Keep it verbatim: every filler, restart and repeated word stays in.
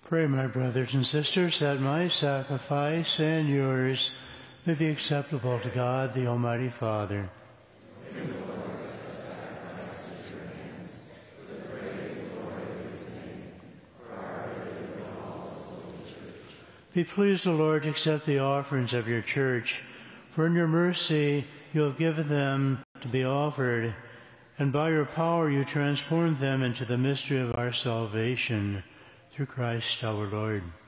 Pray, my brothers and sisters, that my sacrifice and yours may be acceptable to God, the Almighty Father. Be pleased, O Lord, to accept the offerings of your church, for in your mercy you have given them to be offered, and by your power you transformed them into the mystery of our salvation. Through Christ our Lord.